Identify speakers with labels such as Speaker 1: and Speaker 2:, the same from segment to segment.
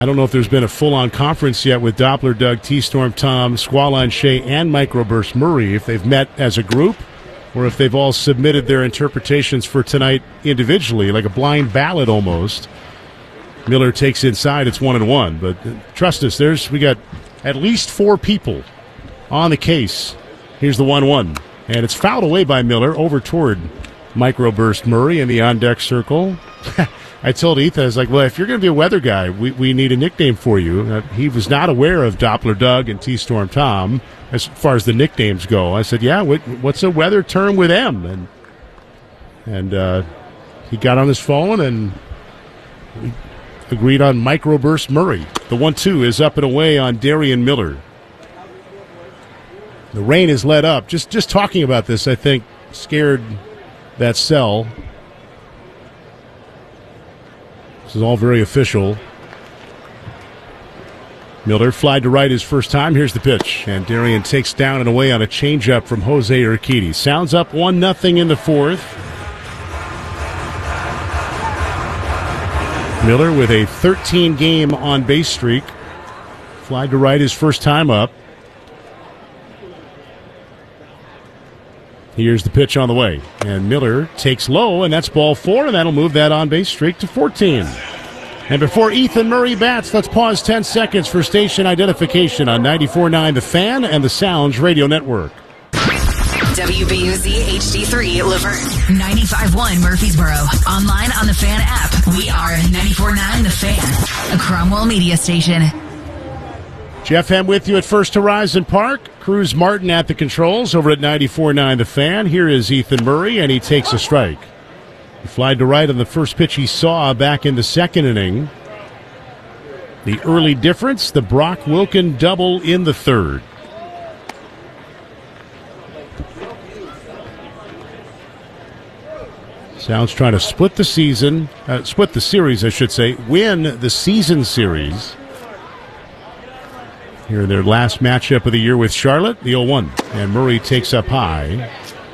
Speaker 1: I don't know if there's been a full-on conference yet with Doppler Doug, T-Storm Tom, Squalline Shay, and Microburst Murray, if they've met as a group or if they've all submitted their interpretations for tonight individually, like a blind ballot almost. Miller takes inside, it's 1-1. But trust us, we got at least 4 people on the case. Here's the 1-1. And it's fouled away by Miller over toward Microburst Murray in the on-deck circle. I told Ethan, I was like, well, if you're going to be a weather guy, we need a nickname for you. He was not aware of Doppler Doug and T-Storm Tom as far as the nicknames go. I said, yeah, what's a weather term with M? And he got on his phone and we agreed on Microburst Murray. The 1-2 is up and away on Darian Miller. The rain has let up. Just talking about this, I think, scared that cell. This is all very official. Miller flied to right his first time. Here's the pitch. And Darian takes down and away on a changeup from Jose Urquidy. Sounds up 1-0 in the fourth. Miller with a 13-game on-base streak. Flied to right his first time up. Here's the pitch on the way. And Miller takes low, and that's ball 4, and that'll move that on-base streak to 14. And before Ethan Murray bats, let's pause 10 seconds for station identification on 94.9 The Fan and the Sounds Radio Network.
Speaker 2: WBUZ HD3 Laverne. 95.1 Murfreesboro. Online on the Fan app. We are 94.9 The Fan, a Cromwell media station.
Speaker 1: Jeff Hem with you at First Horizon Park. Cruz Martin at the controls over at 94.9 The Fan. Here is Ethan Murray, and he takes a strike. He flied to right on the first pitch he saw back in the second inning. The early difference, the Brock Wilken double in the third. Sounds trying to split the series, I should say, win the season series. Here in their last matchup of the year with Charlotte, the 0-1. And Murray takes up high.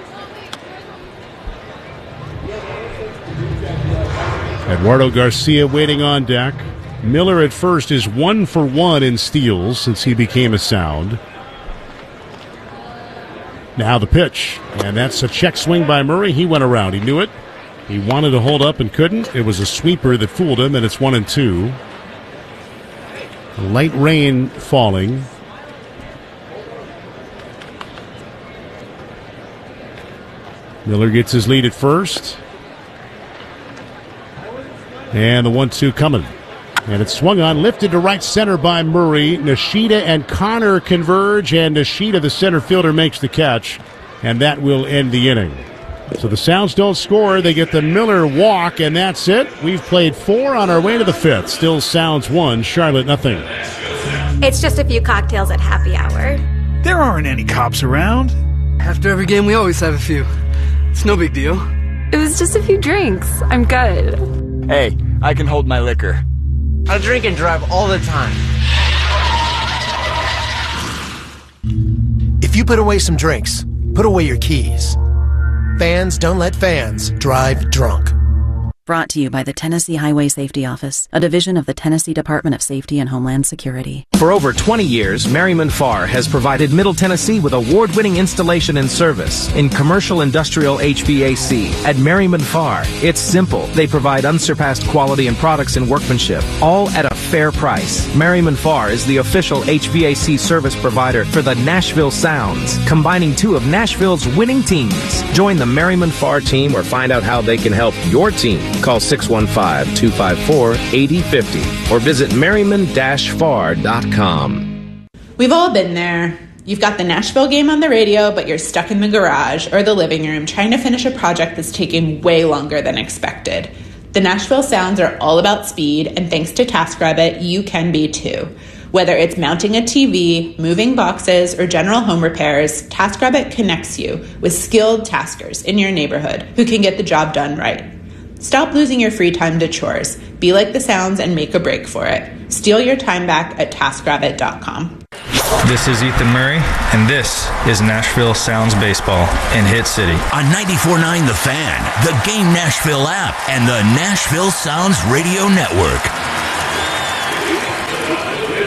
Speaker 1: Eduardo Garcia waiting on deck. Miller at first is 1 for 1 in steals since he became a Sound. Now the pitch. And that's a check swing by Murray. He went around. He knew it. He wanted to hold up and couldn't. It was a sweeper that fooled him, and it's 1-2. Light rain falling. Miller gets his lead at first. And the 1-2 coming. And it's swung on, lifted to right center by Murray. Nishida and Connor converge, and Nishida, the center fielder, makes the catch. And that will end the inning. So the Sounds don't score. They get the Miller walk, and that's it. We've played 4 on our way to the 5th. Still Sounds 1, Charlotte nothing.
Speaker 3: It's just a few cocktails at happy hour.
Speaker 4: There aren't any cops around.
Speaker 5: After every game, we always have a few. It's no big deal.
Speaker 3: It was just a few drinks. I'm good.
Speaker 6: Hey, I can hold my liquor. I drink and drive all the time.
Speaker 7: If you put away some drinks, put away your keys. Fans don't let fans drive drunk.
Speaker 8: Brought to you by the Tennessee Highway Safety Office, a division of the Tennessee Department of Safety and Homeland Security.
Speaker 9: For over 20 years, Merriman Farr has provided Middle Tennessee with award-winning installation and service in commercial industrial HVAC. At Merriman Farr, it's simple. They provide unsurpassed quality and products and workmanship, all at a fair price. Merriman Farr is the official HVAC service provider for the Nashville Sounds, combining 2 of Nashville's winning teams. Join the Merriman Farr team or find out how they can help your team. Call 615-254-8050 or visit merriman-farr.com.
Speaker 10: We've all been there. You've got the Nashville game on the radio, but you're stuck in the garage or the living room trying to finish a project that's taking way longer than expected. The Nashville Sounds are all about speed, and thanks to TaskRabbit, you can be too. Whether it's mounting a TV, moving boxes, or general home repairs, TaskRabbit connects you with skilled taskers in your neighborhood who can get the job done right. Stop losing your free time to chores. Be like the Sounds and make a break for it. Steal your time back at TaskRabbit.com.
Speaker 11: This is Ethan Murray, and this is Nashville Sounds Baseball in Hit City.
Speaker 12: On 94.9 The Fan, the Game Nashville app, and the Nashville Sounds Radio Network.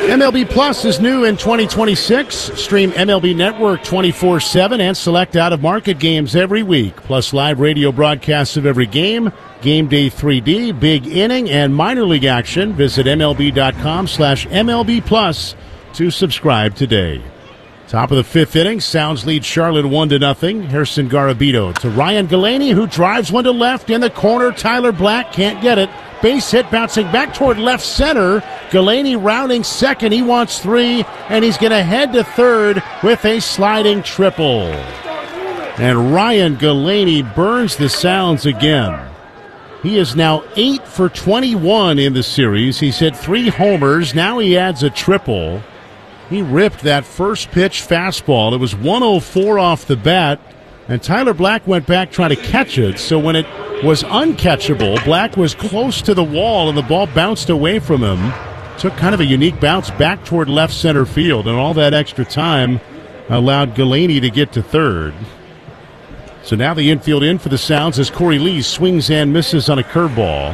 Speaker 1: MLB Plus is new in 2026. Stream MLB Network 24/7 and select out-of-market games every week, plus live radio broadcasts of every game, Game Day 3D, Big Inning, and minor league action. Visit MLB.com/MLB Plus to subscribe today. Top of the fifth inning, Sounds lead Charlotte 1-0. Harrison Garabito to Ryan Galaney, who drives one to left in the corner. Tyler Black can't get it. Base hit bouncing back toward left center. Galaney rounding second. He wants 3, and he's going to head to third with a sliding triple. And Ryan Galaney burns the Sounds again. He is now 8 for 21 in the series. He's hit 3 homers. Now he adds a triple. He ripped that first pitch fastball. It was 104 off the bat, and Tyler Black went back trying to catch it. So when it was uncatchable, Black was close to the wall, and the ball bounced away from him. Took kind of a unique bounce back toward left center field, and all that extra time allowed Galaney to get to third. So now the infield in for the Sounds as Corey Lee swings and misses on a curveball.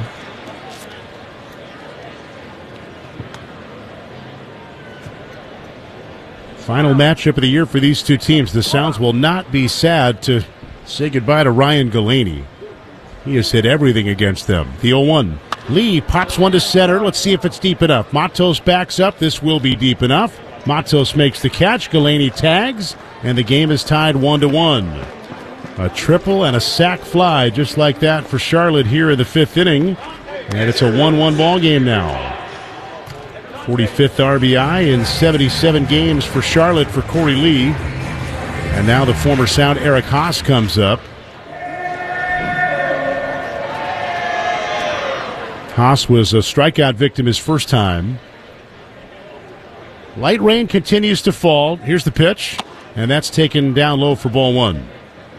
Speaker 1: Final matchup of the year for these two teams. The Sounds will not be sad to say goodbye to Ryan Galaney. He has hit everything against them. The 0-1. Lee pops one to center. Let's see if it's deep enough. Matos backs up. This will be deep enough. Matos makes the catch. Galaney tags, and the game is tied 1-1. A triple and a sac fly just like that for Charlotte here in the fifth inning. And it's a 1-1 ball game now. 45th RBI in 77 games for Charlotte for Corey Lee. And now the former Sound Eric Haas comes up. Haas was a strikeout victim his first time. Light rain continues to fall. Here's the pitch, and that's taken down low for ball 1.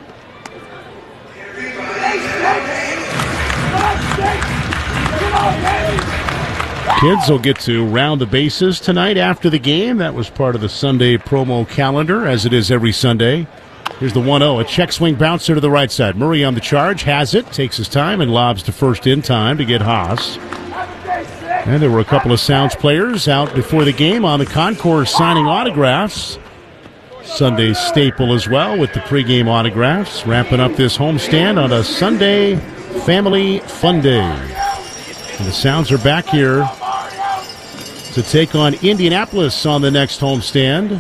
Speaker 1: Kids will get to round the bases tonight after the game. That was part of the Sunday promo calendar, as it is every Sunday. Here's the 1-0, a check swing bouncer to the right side. Murray on the charge, has it, takes his time, and lobs to first in time to get Haas. And there were a couple of Sounds players out before the game on the concourse signing autographs. Sunday staple as well with the pregame autographs. Wrapping up this homestand on a Sunday family fun day. And the Sounds are back here to take on Indianapolis on the next homestand.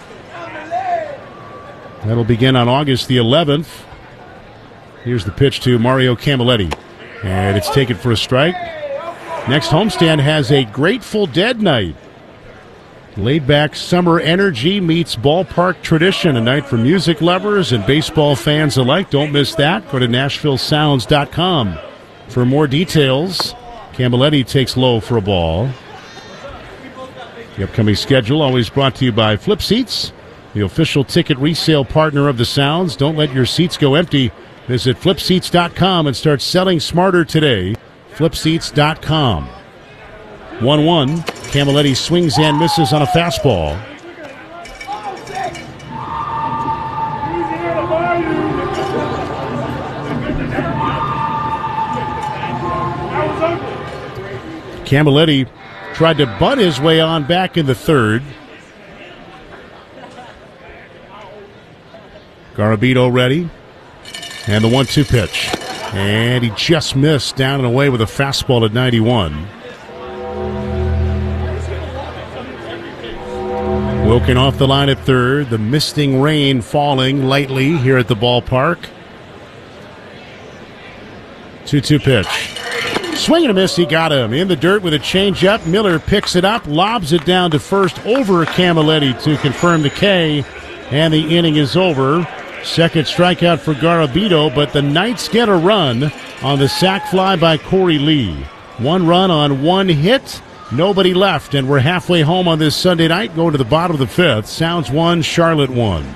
Speaker 1: That'll begin on August the 11th. Here's the pitch to Mario Camilletti. And it's taken for a strike. Next homestand has a Grateful Dead night. Laid-back summer energy meets ballpark tradition. A night for music lovers and baseball fans alike. Don't miss that. Go to NashvilleSounds.com for more details. Camilletti takes low for a ball. The upcoming schedule always brought to you by Flip Seats, the official ticket resale partner of the Sounds. Don't let your seats go empty. Visit FlipSeats.com and start selling smarter today. FlipSeats.com. 1-1. Camilletti swings and misses on a fastball. Camilletti tried to bunt his way on back in the third. Garabito ready. And the 1-2 pitch. And he just missed down and away with a fastball at 91. Wilken off the line at third. The misting rain falling lightly here at the ballpark. 2-2 pitch. Swing and a miss, he got him. In the dirt with a changeup. Miller picks it up, lobs it down to first over Camilletti to confirm the K. And the inning is over. Second strikeout for Garabito, but the Knights get a run on the sac fly by Corey Lee. 1 run on 1 hit. Nobody left, and we're halfway home on this Sunday night, going to the bottom of the fifth. Sounds 1, Charlotte 1.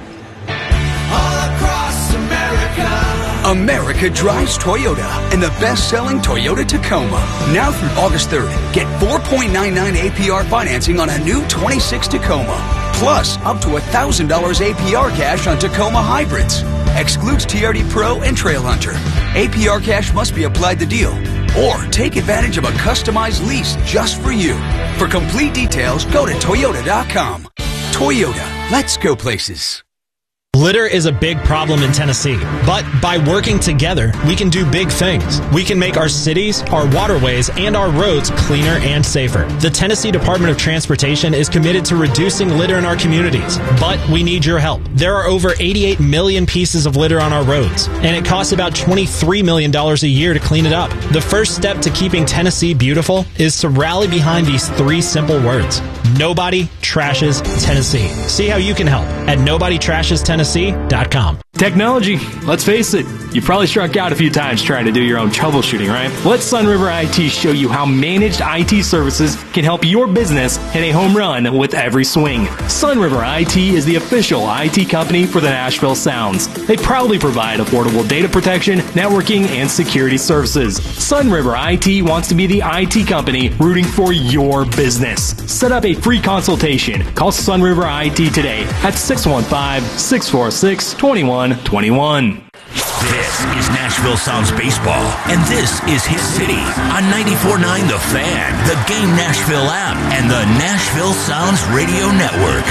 Speaker 13: America drives Toyota and the best-selling Toyota Tacoma. Now through August 3rd, get 4.99 APR financing on a new 26 Tacoma. Plus, up to $1,000 APR cash on Tacoma hybrids. Excludes TRD Pro and Trail Hunter. APR cash must be applied to deal. or take advantage of a customized lease just for you. For complete details, go to Toyota.com. Toyota, let's go places.
Speaker 14: Litter is a big problem in Tennessee, but by working together, we can do big things. We can make our cities, our waterways, and our roads cleaner and safer. The Tennessee Department of Transportation is committed to reducing litter in our communities, but we need your help. There are over 88 million pieces of litter on our roads, and it costs about $23 million a year to clean it up. The first step to keeping Tennessee beautiful is to rally behind these 3 simple words. Nobody trashes Tennessee. See how you can help at NobodyTrashesTennessee.com.
Speaker 15: Technology, let's face it, you've probably struck out a few times trying to do your own troubleshooting, right? Let Sunriver IT show you how managed IT services can help your business hit a home run with every swing. Sunriver IT is the official IT company for the Nashville Sounds. They proudly provide affordable data protection, networking, and security services. Sunriver IT wants to be the IT company rooting for your business. Set up a free consultation. Call Sunriver IT today at 615-646-2121.
Speaker 12: This is Nashville Sounds Baseball, and this is Hit City on 94.9 The Fan, the Game Nashville app, and the Nashville Sounds Radio Network.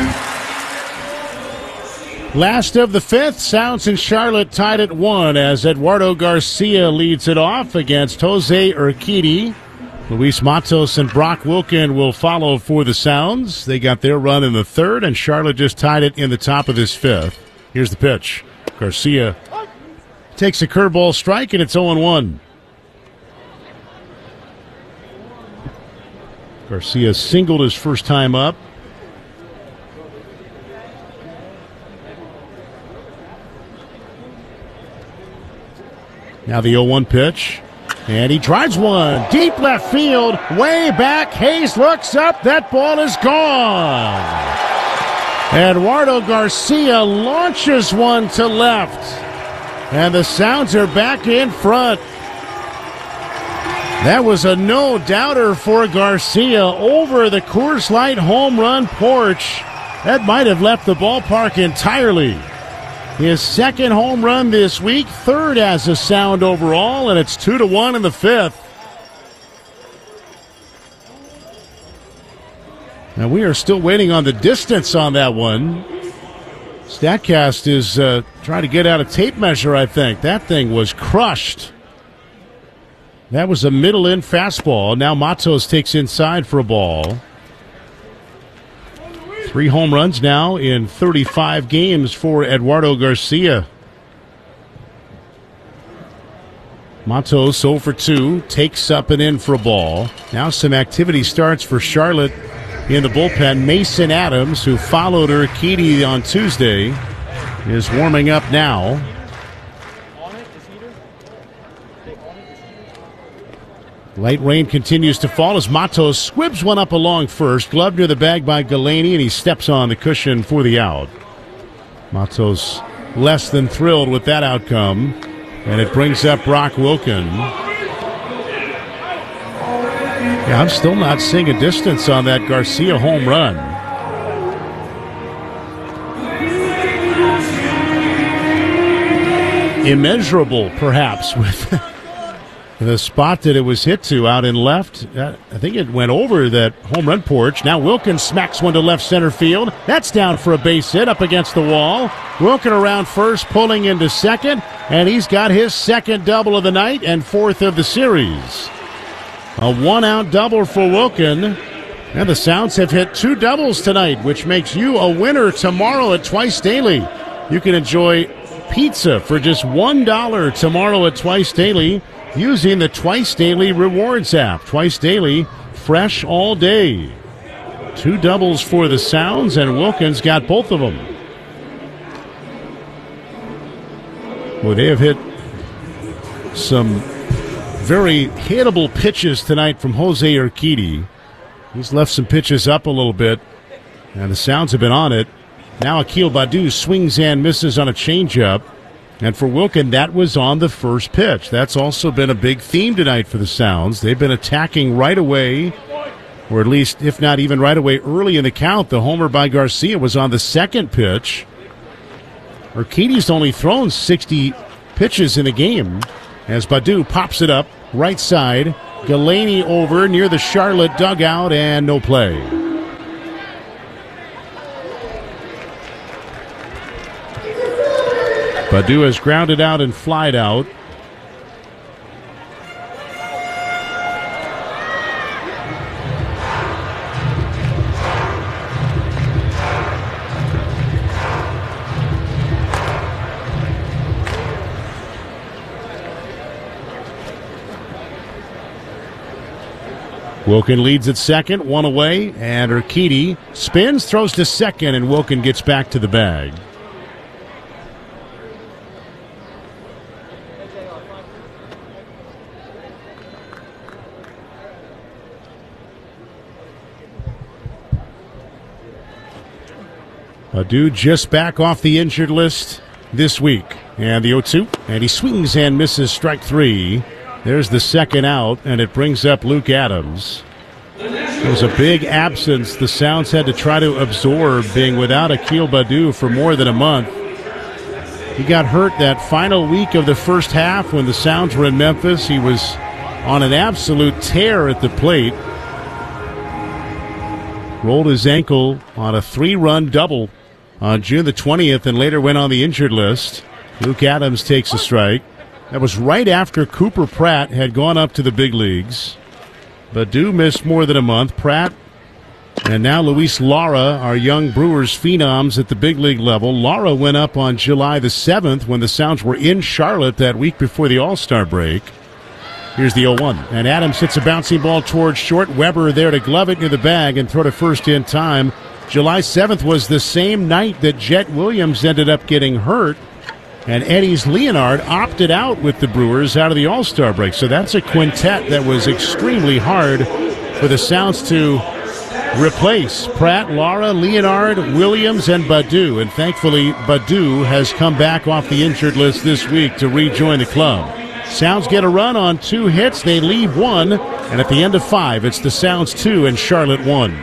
Speaker 1: Last of the 5th, Sounds and Charlotte tied at 1 as Eduardo Garcia leads it off against Jose Urquidy. Luis Matos and Brock Wilken will follow for the Sounds. They got their run in the 3rd, and Charlotte just tied it in the top of this 5th. Here's the pitch. Garcia takes a curveball strike, and it's 0-1. Garcia singled his first time up. Now the 0-1 pitch. And he drives one. Deep left field. Way back. Hayes looks up. That ball is gone. Eduardo Garcia launches one to left. And the Sounds are back in front. That was a no-doubter for Garcia over the Coors Light home run porch. That might have left the ballpark entirely. His 2nd home run this week, 3rd as a Sound overall, and it's 2-1 in the 5th. Now we are still waiting on the distance on that one. StatCast is trying to get out a tape measure, I think. That thing was crushed. That was a middle-in fastball. Now Matos takes inside for a ball. 3 home runs now in 35 games for Eduardo Garcia. Matos 0 for 2, takes up and in for a ball. Now some activity starts for Charlotte in the bullpen. Mason Adams, who followed Urquidy on Tuesday, is warming up now. Light rain continues to fall as Matos squibs one up along first. Glove near the bag by Galaney, and he steps on the cushion for the out. Matos less than thrilled with that outcome, and it brings up Brock Wilken. Yeah, I'm still not seeing a distance on that Garcia home run. Immeasurable, perhaps, with the spot that it was hit to out in left. I think it went over that home run porch. Now Wilken smacks one to left center field. That's down for a base hit up against the wall. Wilken around first, pulling into second, and he's got his 2nd double of the night and 4th of the series. A 1-out double for Wilken. And the Sounds have hit 2 doubles tonight, which makes you a winner tomorrow at Twice Daily. You can enjoy pizza for just $1 tomorrow at Twice Daily using the Twice Daily Rewards app. Twice Daily, fresh all day. 2 doubles for the Sounds, and Wilken's got both of them. Well, they have hit some very hittable pitches tonight from Jose Urquidy. He's left some pitches up a little bit, and the Sounds have been on it. Now Akil Baddoo swings and misses on a changeup. And for Wilken, that was on the first pitch. That's also been a big theme tonight for the Sounds. They've been attacking right away, or at least, if not even right away, early in the count. The homer by Garcia was on the 2nd pitch. Urquidy's only thrown 60 pitches in a game. as Baddoo pops it up right side. Galaney over near the Charlotte dugout, and no play. Baddoo has grounded out and flied out. Wilkin leads at second, one away, and Urquidy spins, throws to second, and Wilkin gets back to the bag. Baddoo just back off the injured list this week. And the 0-2, and he swings and misses strike three. There's the second out, and it brings up Luke Adams. It was a big absence the Sounds had to try to absorb, being without Akil Baddoo for more than a month. He got hurt that final week of the first half when the Sounds were in Memphis. He was on an absolute tear at the plate. Rolled his ankle on a 3-run double on June the 20th and later went on the injured list. Luke Adams takes a strike. That was right after Cooper Pratt had gone up to the big leagues. Baddoo missed more than a month. Pratt and now Luis Lara are young Brewers phenoms at the big league level. Lara went up on July the 7th when the Sounds were in Charlotte that week before the All-Star break. Here's the 0-1. And Adams hits a bouncing ball towards short. Weber there to glove it near the bag and throw to first in time. July 7th was the same night that Jet Williams ended up getting hurt. And Eddie's Leonard opted out with the Brewers out of the All-Star break. So that's a quintet that was extremely hard for the Sounds to replace. Pratt, Lara, Leonard, Williams, and Baddoo. And thankfully, Baddoo has come back off the injured list this week to rejoin the club. Sounds get a run on 2 hits. They leave 1. And at the end of 5, it's the Sounds 2 and Charlotte 1.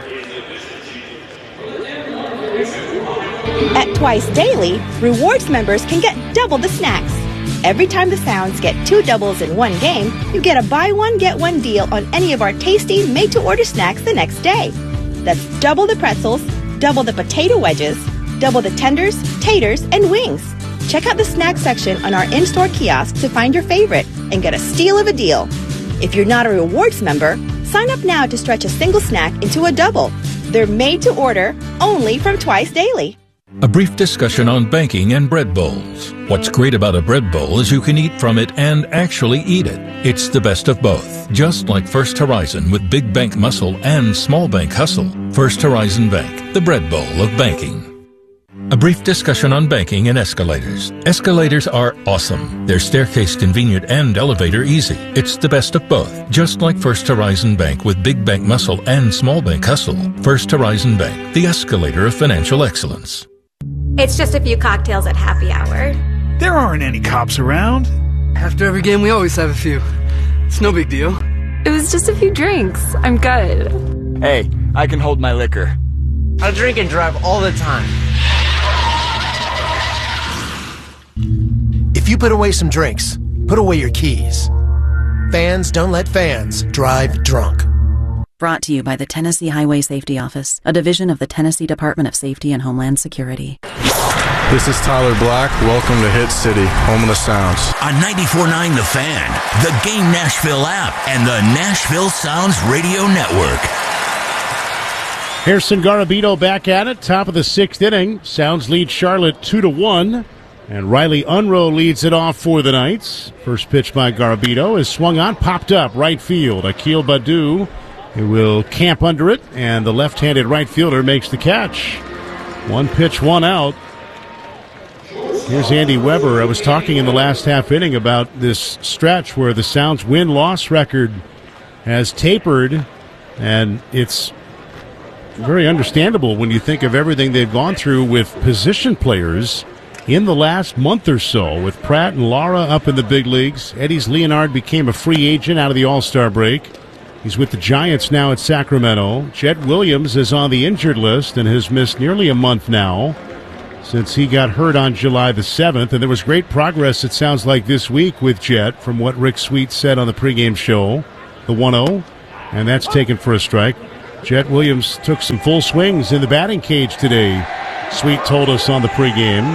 Speaker 16: At Twice Daily, rewards members can get double the snacks. Every time the Sounds get 2 doubles in one game, you get a buy one, get one deal on any of our tasty made-to-order snacks the next day. That's double the pretzels, double the potato wedges, double the tenders, taters, and wings. Check out the snack section on our in-store kiosk to find your favorite and get a steal of a deal. If you're not a rewards member, sign up now to stretch a single snack into a double. They're made to order only from Twice Daily.
Speaker 17: A brief discussion on banking and bread bowls. What's great about a bread bowl is you can eat from it and actually eat it. It's the best of both, just like First Horizon with big bank muscle and small bank hustle. First Horizon Bank, the bread bowl of banking. A brief discussion on banking and escalators. Escalators are awesome. They're staircase convenient and elevator easy. It's the best of both, just like First Horizon Bank with big bank muscle and small bank hustle. First Horizon Bank, the escalator of financial excellence.
Speaker 3: It's just a few cocktails at happy hour.
Speaker 4: There aren't any cops around.
Speaker 5: After every game, we always have a few. It's no big deal.
Speaker 18: It was just a few drinks. I'm good.
Speaker 6: Hey, I can hold my liquor. I drink and drive all the time.
Speaker 7: If you put away some drinks, put away your keys. Fans don't let fans drive drunk.
Speaker 8: Brought to you by the Tennessee Highway Safety Office, a division of the Tennessee Department of Safety and Homeland Security.
Speaker 19: This is Tyler Black. Welcome to Hit City, home of the Sounds.
Speaker 12: On 94.9 The Fan, the Game Nashville app, and the Nashville Sounds Radio Network.
Speaker 1: Harrison Garabito back at it, top of the 6th inning. Sounds lead Charlotte 2-1. And Riley Unroe leads it off for the Knights. First pitch by Garabito is swung on, popped up, right field. Akil Baddoo, who will camp under it, and the left-handed right fielder makes the catch. 1 pitch, 1 out. Here's Andy Weber. I was talking in the last half inning about this stretch where the Sounds win-loss record has tapered, and it's very understandable when you think of everything they've gone through with position players in the last month or so, with Pratt and Lara up in the big leagues. Eddie's Leonard became a free agent out of the All-Star break. He's with the Giants now at Sacramento. Jet Williams is on the injured list and has missed nearly a month now. since he got hurt on July the 7th. And there was great progress, it sounds like, this week with Jet, from what Rick Sweet said on the pregame show. The 1-0, and that's taken for a strike. Jet Williams took some full swings in the batting cage today, Sweet told us on the pregame.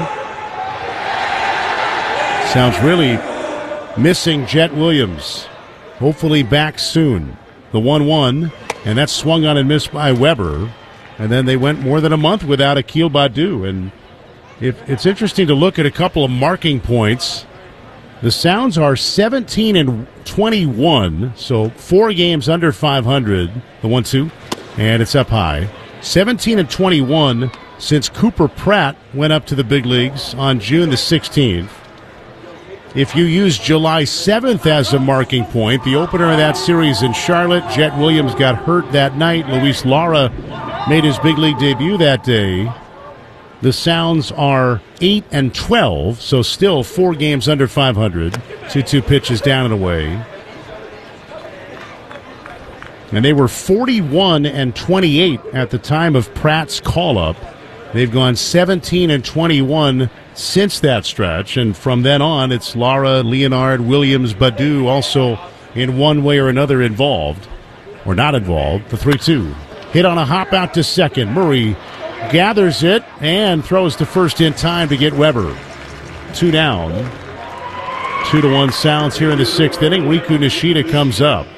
Speaker 1: Sounds really missing Jet Williams. Hopefully back soon. The 1-1, and that's swung on and missed by Weber. And then they went more than a month without Akil Baddoo. And it's interesting to look at a couple of marking points. The Sounds are 17-21, so 4 games under 500. The 1-2, and it's up high. 17-21 since Cooper Pratt went up to the big leagues on June the 16th. If you use July 7th as a marking point, the opener of that series in Charlotte, Jet Williams got hurt that night. Luis Lara made his big league debut that day. The Sounds are 8-12, so still 4 games under 500. 2-2 pitches down and away. And they were 41-28 at the time of Pratt's call-up. They've gone 17-21 since that stretch, and from then on, it's Lara, Leonard, Williams, Baddoo also in one way or another involved, or not involved. The 3-2. Hit on a hop out to second. Murray gathers it and throws to first in time to get Weber. 2 down. 2-1 Sounds here in the 6th inning. Riku Nishida comes up.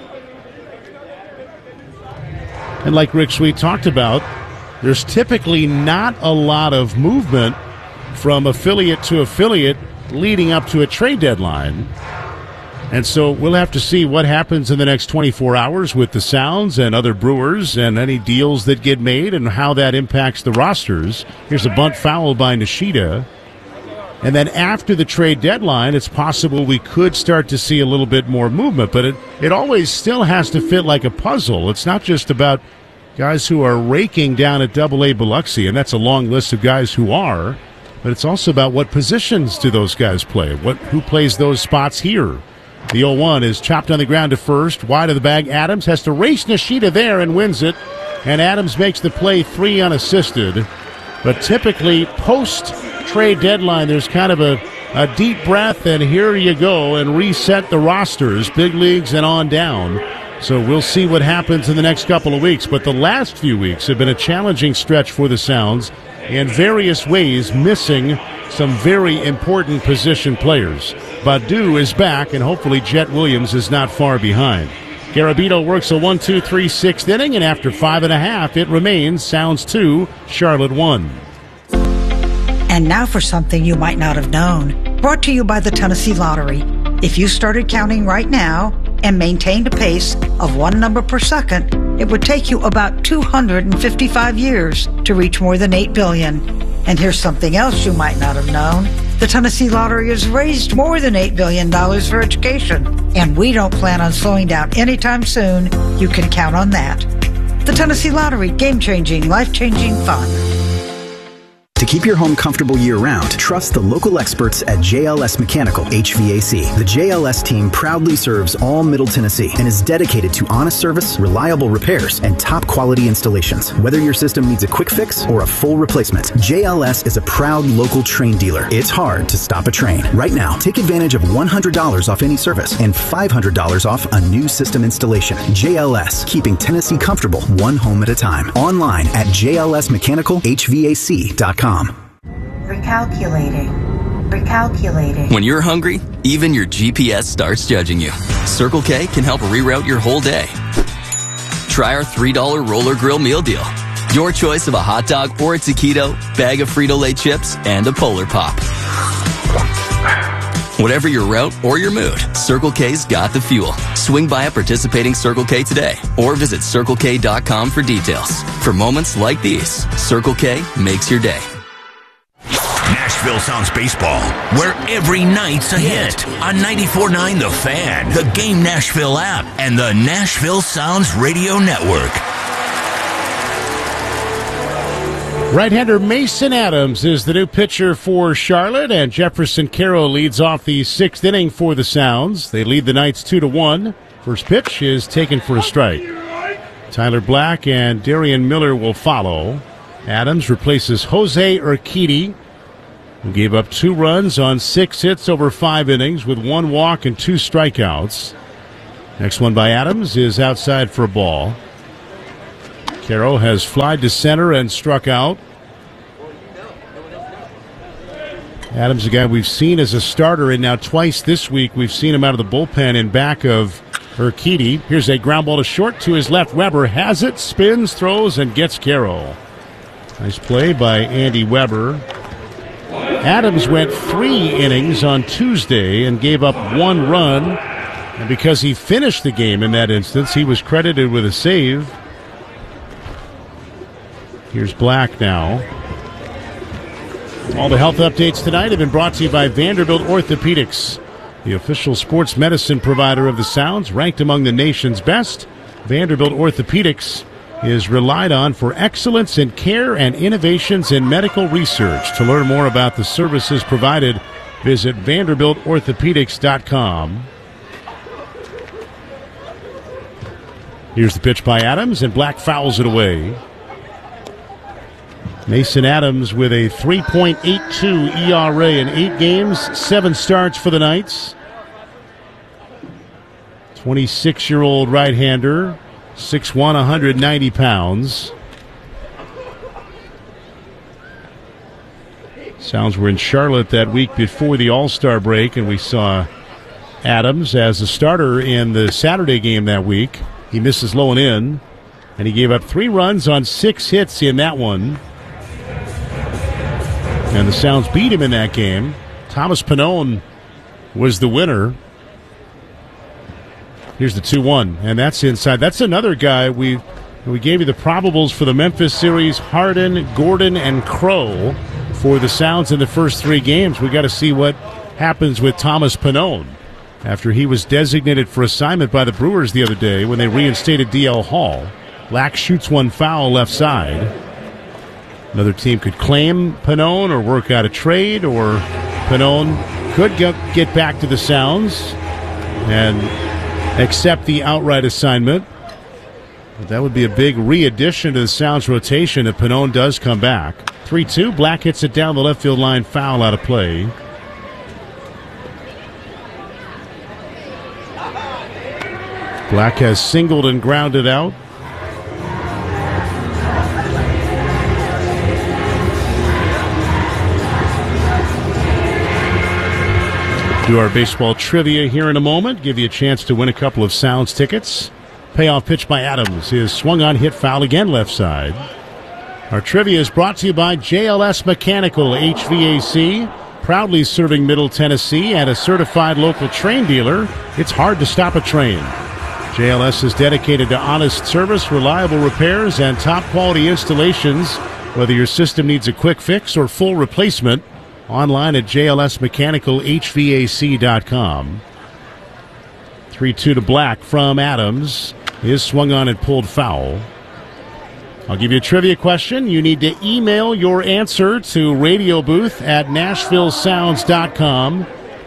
Speaker 1: And like Rick Sweet talked about, there's typically not a lot of movement from affiliate to affiliate leading up to a trade deadline. And so we'll have to see what happens in the next 24 hours with the Sounds and other Brewers and any deals that get made and how that impacts the rosters. Here's a bunt foul by Nishida. And then after the trade deadline, it's possible we could start to see a little bit more movement. But it always still has to fit like a puzzle. It's not just about guys who are raking down at AA Biloxi, and that's a long list of guys who are. But it's also about what positions do those guys play? Who plays those spots here? The 0-1 is chopped on the ground to first. Wide of the bag, Adams has to race Nishida there and wins it. And Adams makes the play 3 unassisted. But typically, post-trade deadline, there's kind of a deep breath, and here you go, and reset the rosters, big leagues and on down. So we'll see what happens in the next couple of weeks. But the last few weeks have been a challenging stretch for the Sounds in various ways, missing some very important position players. Baddoo is back, and hopefully Jet Williams is not far behind. Garabito works a 1-2-3 6th inning, and after 5.5, it remains Sounds 2, Charlotte 1.
Speaker 20: And now for something you might not have known. Brought to you by the Tennessee Lottery. If you started counting right now and maintained a pace of 1 number per second, it would take you about 255 years to reach more than $8 billion. And here's something else you might not have known. The Tennessee Lottery has raised more than $8 billion for education, and we don't plan on slowing down anytime soon. You can count on that. The Tennessee Lottery, game-changing, life-changing fun.
Speaker 21: To keep your home comfortable year-round, trust the local experts at JLS Mechanical HVAC. The JLS team proudly serves all Middle Tennessee and is dedicated to honest service, reliable repairs, and top-quality installations. Whether your system needs a quick fix or a full replacement, JLS is a proud local Trane dealer. It's hard to stop a Trane. Right now, take advantage of $100 off any service and $500 off a new system installation. JLS, keeping Tennessee comfortable one home at a time. Online at jlsmechanicalhvac.com.
Speaker 22: Recalculating. When you're hungry, even your GPS starts judging you. Circle K can help reroute your whole day. Try our $3 Roller Grill meal deal. Your choice of a hot dog or a taquito, bag of Frito-Lay chips, and a Polar Pop. Whatever your route or your mood, Circle K's got the fuel. Swing by a participating Circle K today or visit CircleK.com for details. For moments like these, Circle K makes your day.
Speaker 12: Nashville Sounds Baseball, where every night's a hit on 94.9 The Fan, the Game Nashville app, and the Nashville Sounds Radio Network.
Speaker 1: Right-hander Mason Adams is the new pitcher for Charlotte, and Jefferson Carroll leads off the 6th inning for the Sounds. They lead the Knights 2-1. First pitch is taken for a strike. Tyler Black and Darian Miller will follow. Adams replaces Jose Urquidy, who gave up 2 runs on 6 hits over 5 innings with 1 walk and 2 strikeouts. Next one by Adams is outside for a ball. Caro has flied to center and struck out. Adams, a guy we've seen as a starter, and now twice this week we've seen him out of the bullpen in back of Urquidy. Here's a ground ball to short to his left. Weber has it, spins, throws, and gets Caro. Nice play by Andy Weber. Adams went 3 innings on Tuesday and gave up 1 run. And because he finished the game in that instance, he was credited with a save. Here's Black now. All the health updates tonight have been brought to you by Vanderbilt Orthopedics, the official sports medicine provider of the Sounds, ranked among the nation's best. Vanderbilt Orthopedics is relied on for excellence in care and innovations in medical research. To learn more about the services provided, visit VanderbiltOrthopedics.com. Here's the pitch by Adams, and Black fouls it away. Mason Adams with a 3.82 ERA in 8 games, 7 starts for the Knights. 26-year-old right-hander, 6'1", 190 pounds. Sounds were in Charlotte that week before the All-Star break, and we saw Adams as a starter in the Saturday game that week. He misses low and in, and he gave up 3 runs on 6 hits in that one. And the Sounds beat him in that game. Thomas Pannone was the winner. Here's the 2-1, and that's inside. That's another guy. We gave you the probables for the Memphis series, Harden, Gordon, and Crow for the Sounds in the first 3 games. We got to see what happens with Thomas Pannone after he was designated for assignment by the Brewers the other day when they reinstated DL Hall. Black shoots one foul left side. Another team could claim Pannone or work out a trade, or Pannone could get back to the Sounds and accept the outright assignment. But that would be a big re-addition to the Sounds rotation if Pannone does come back. 3-2, Black hits it down the left field line, foul out of play. Black has singled and grounded out. Do our baseball trivia here in a moment. Give you a chance to win a couple of Sounds tickets. Payoff pitch by Adams is swung on, hit foul again left side. Our trivia is brought to you by JLS Mechanical HVAC, proudly serving Middle Tennessee and a certified local train dealer. It's hard to stop a train. JLS is dedicated to honest service, reliable repairs, and top quality installations. Whether your system needs a quick fix or full replacement, online at jlsmechanicalhvac.com. 3-2 to Black from Adams. Is swung on and pulled foul. I'll give you a trivia question. You need to email your answer to radiobooth@nashvillesounds.com.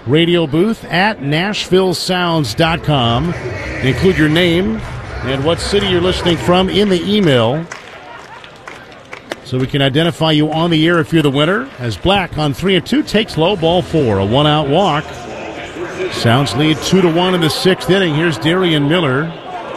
Speaker 1: radiobooth@nashvillesounds.com. Include your name and what city you're listening from in the email, so we can identify you on the air if you're the winner. As Black on 3-2 takes low, ball 4, a 1-out walk. Sounds lead 2-1 in the 6th inning. Here's Darian Miller.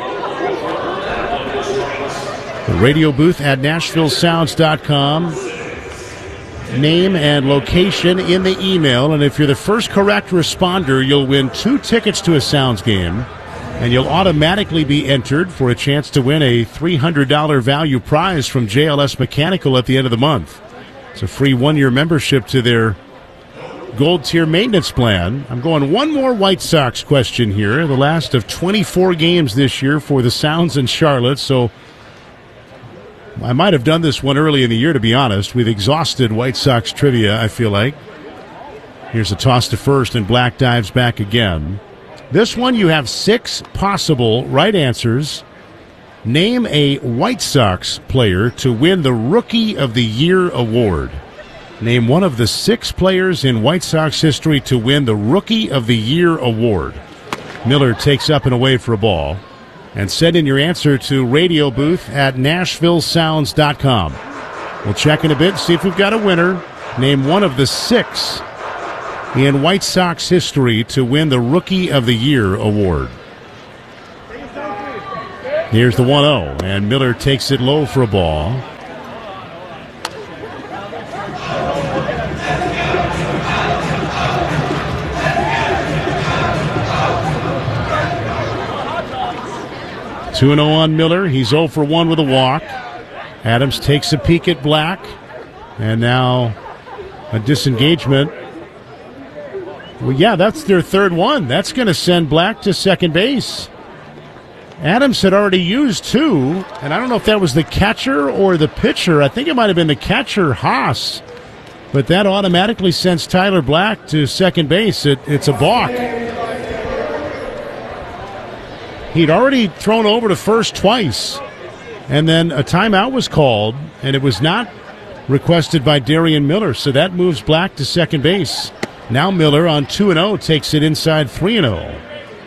Speaker 1: The radio booth at NashvilleSounds.com. Name and location in the email, and if you're the first correct responder, you'll win 2 tickets to a Sounds game, and you'll automatically be entered for a chance to win a $300 value prize from JLS Mechanical at the end of the month. It's a free 1-year membership to their Gold Tier maintenance plan. I'm going one more White Sox question here. The last of 24 games this year for the Sounds in Charlotte, so I might have done this one early in the year, to be honest. We've exhausted White Sox trivia, I feel like. Here's a toss to first, and Black dives back again. This one, you have 6 possible right answers. Name a White Sox player to win the Rookie of the Year award. Name one of the 6 players in White Sox history to win the Rookie of the Year award. Miller takes up and away for a ball. And send in your answer to radiobooth@nashvillesounds.com. We'll check in a bit, see if we've got a winner. Name one of the 6 in White Sox history to win the Rookie of the Year award. Here's the 1-0, and Miller takes it low for a ball. Two 2-0 on Miller. He's 0 for 1 with a walk. Adams takes a peek at Black, and now a disengagement. Well, yeah, that's their third one. That's going to send Black to second base. Adams had already used 2, and I don't know if that was the catcher or the pitcher. I think it might have been the catcher, Haas. But that automatically sends Tyler Black to second base. It's a balk. He'd already thrown over to first twice, and then a timeout was called, and it was not requested by Darian Miller, so that moves Black to second base. Now Miller on 2-0 takes it inside 3-0.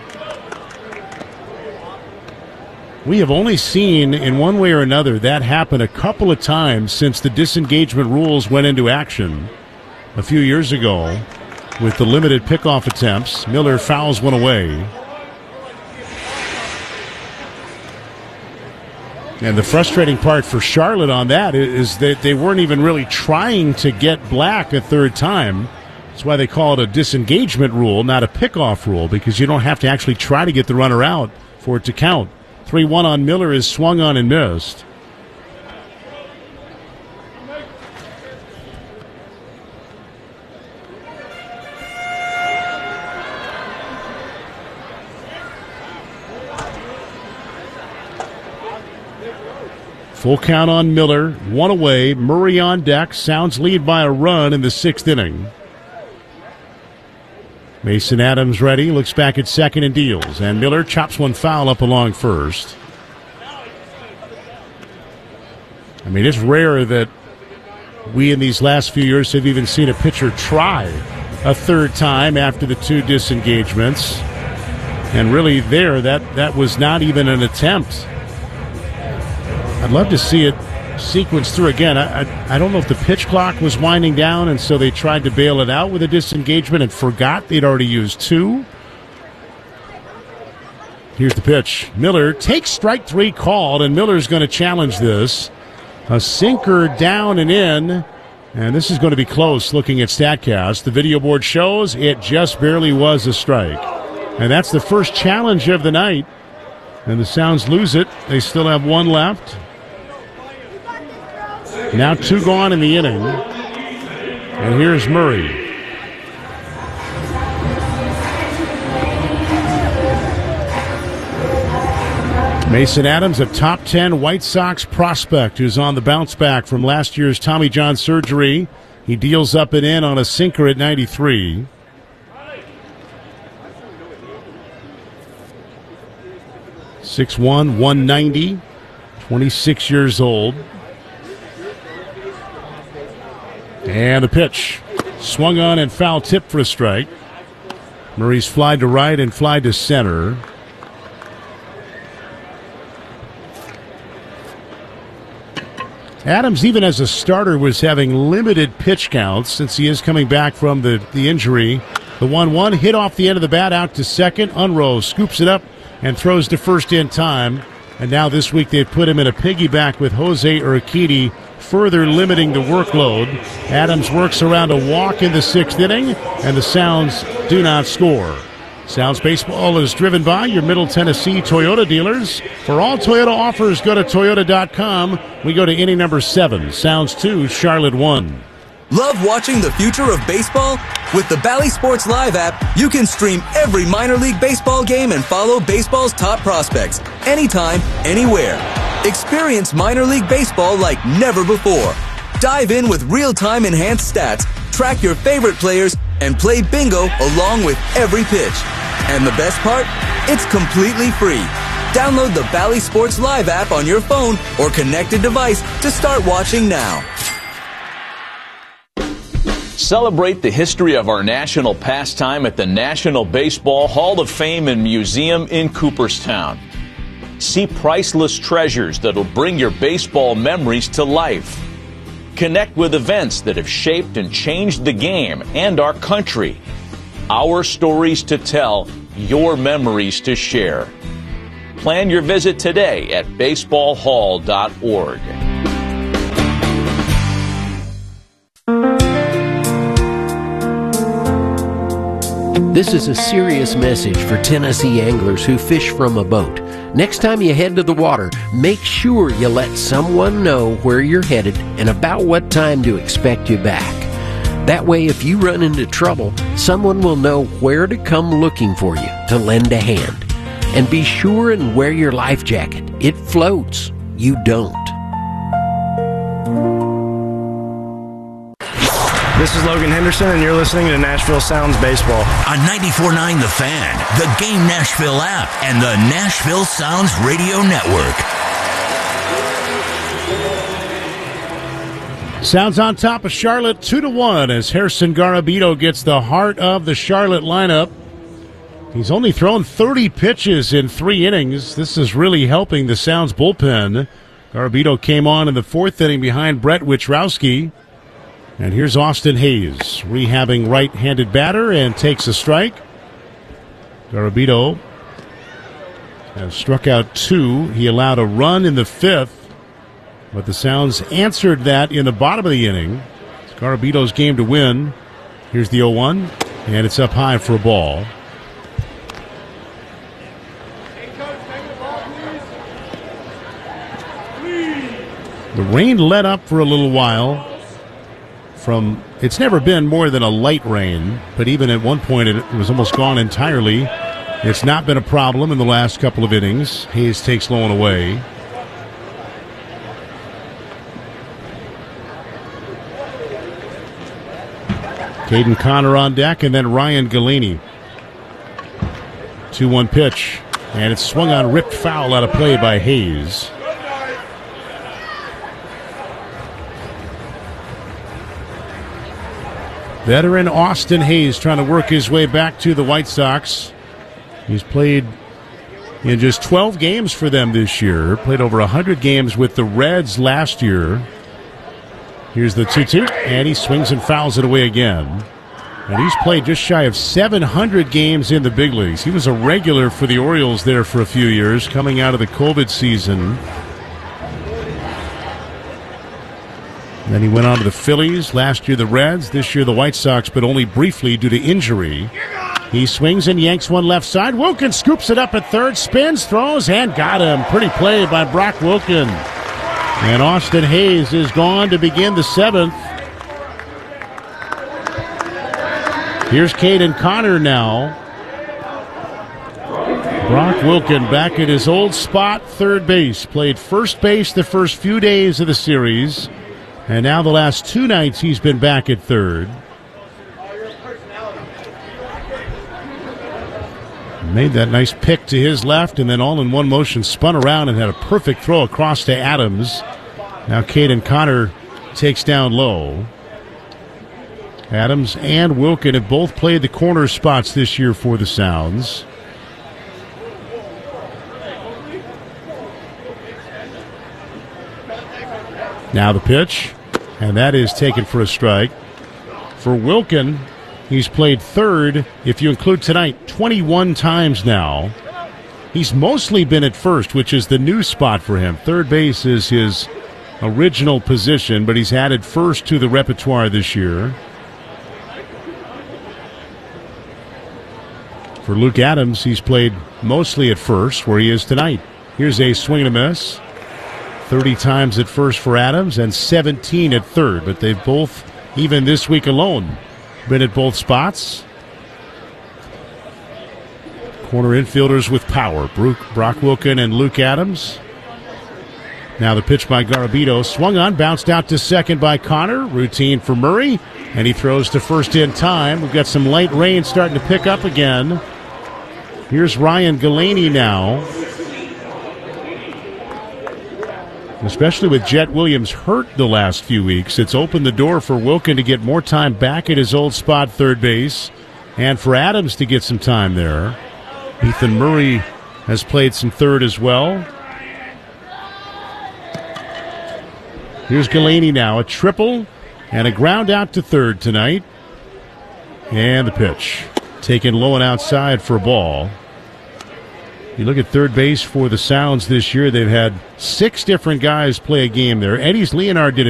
Speaker 1: We have only seen, in one way or another, that happen a couple of times since the disengagement rules went into action a few years ago with the limited pickoff attempts. Miller fouls one away. And the frustrating part for Charlotte on that is that they weren't even really trying to get Black a third time. That's why they call it a disengagement rule, not a pickoff rule, because you don't have to actually try to get the runner out for it to count. 3-1 on Miller is swung on and missed. Full count on Miller, 1 away. Murray on deck. Sounds lead by a run in the 6th inning. Mason Adams ready, looks back at second and deals. And Miller chops one foul up along first. I mean, it's rare that we in these last few years have even seen a pitcher try a third time after the 2 disengagements. And really there, that was not even an attempt. I'd love to see it sequence through again. I don't know if the pitch clock was winding down, and so they tried to bail it out with a disengagement and forgot they'd already used 2. Here's the pitch. Miller takes strike 3 called, and Miller's going to challenge this. A sinker down and in, and this is going to be close looking at StatCast. The video board shows it just barely was a strike. And that's the first challenge of the night. And the Sounds lose it. They still have 1 left. Now 2 gone in the inning. And here's Murray. Mason Adams, a top 10 White Sox prospect who's on the bounce back from last year's Tommy John surgery. He deals up and in on a sinker at 93. .6'1", 190, 26 years old. And the pitch. Swung on and foul tip for a strike. Murray's fly to right and fly to center. Adams, even as a starter, was having limited pitch counts since he is coming back from the injury. The 1-1 hit off the end of the bat out to second. Unruh scoops it up and throws to first in time. And now this week they've put him in a piggyback with Jose Urquidy, further limiting the workload. Adams works around a walk in the 6th inning, and the Sounds do not score. Sounds Baseball is driven by your Middle Tennessee Toyota dealers. For all Toyota offers, go to Toyota.com. We go to inning number 7. Sounds 2, Charlotte 1.
Speaker 2: Love watching the future of baseball? With the Bally Sports Live app, you can stream every minor league baseball game and follow baseball's top prospects anytime, anywhere. Experience minor league baseball like never before. Dive in with real-time enhanced stats, track your favorite players, and play bingo along with every pitch. And the best part? It's completely free. Download the Bally Sports Live app on your phone or connected device to start watching now.
Speaker 9: Celebrate the history of our national pastime at the National Baseball Hall of Fame and Museum in Cooperstown. See priceless treasures that'll bring your baseball memories to life. connect with events that have shaped and changed the game and our country. Our stories to tell, your memories to share. Plan your visit today at baseballhall.org.
Speaker 10: This is a serious message for Tennessee anglers who fish from a boat. Next time you head to the water, make sure you let someone know where you're headed and about what time to expect you back. That way, if you run into trouble, someone will know where to come looking for you to lend a hand. And be sure and wear your life jacket. It floats. You don't.
Speaker 11: This is Logan Henderson, and you're listening to Nashville Sounds Baseball.
Speaker 12: On 94.9 The Fan, the Game Nashville app, and the Nashville Sounds Radio Network.
Speaker 1: Sounds on top of Charlotte 2-1 as Gerson Garabito gets the heart of the Charlotte lineup. He's only thrown 30 pitches in 3 innings. This is really helping the Sounds bullpen. Garabito came on in the 4th inning behind Brett Wichrowski. And here's Austin Hayes, rehabbing right-handed batter, and takes a strike. Garabito has struck out 2. He allowed a run in the 5th, but the Sounds answered that in the bottom of the inning. It's Garabito's game to win. Here's the 0-1, and it's up high for a ball. The rain let up for a little while. It's never been more than a light rain, but even at one point it was almost gone entirely. It's not been a problem in the last couple of innings. Hayes takes low and away. Caden Connor on deck, and then Ryan Galeni. 2-1 pitch, and it's swung on, ripped foul out of play by Hayes. Veteran Austin Hayes trying to work his way back to the White Sox. He's played in just 12 games for them this year. Played over 100 games with the Reds last year. Here's the 2-2, and he swings and fouls it away again. And he's played just shy of 700 games in the big leagues. He was a regular for the Orioles there for a few years, coming out of the COVID season. Then he went on to the Phillies, last year the Reds, this year the White Sox, but only briefly due to injury. He swings and yanks one left side. Wilkins scoops it up at third, spins, throws, and got him. Pretty play by Brock Wilken. And Austin Hayes is gone to begin the 7th. Here's Caden Connor now. Brock Wilken back at his old spot, third base. Played first base the first few days of the series. And now the last 2 nights he's been back at third. Made that nice pick to his left, and then all in one motion spun around and had a perfect throw across to Adams. Now Caden Connor takes down low. Adams and Wilken have both played the corner spots this year for the Sounds. Now the pitch. And that is taken for a strike. For Wilken, he's played third, if you include tonight, 21 times now. He's mostly been at first, which is the new spot for him. Third base is his original position, but he's added first to the repertoire this year. For Luke Adams, he's played mostly at first, where he is tonight. Here's a swing and a miss. 30 times at first for Adams and 17 at third, but they've both, even this week alone, been at both spots. Corner infielders with power, Brock Wilken and Luke Adams. Now the pitch by Garabito, swung on, bounced out to second by Connor. Routine for Murray, and he throws to first in time. We've got some light rain starting to pick up again. Here's Ryan Galeni now. Especially with Jet Williams hurt the last few weeks, it's opened the door for Wilken to get more time back at his old spot, third base, and for Adams to get some time there. Ethan Murray has played some third as well. Here's Galaney now, a triple and a ground out to third tonight. And the pitch. Taken low and outside for a ball. You look at third base for the Sounds this year, they've had 6 different guys play a game there. Eddie's Leonard did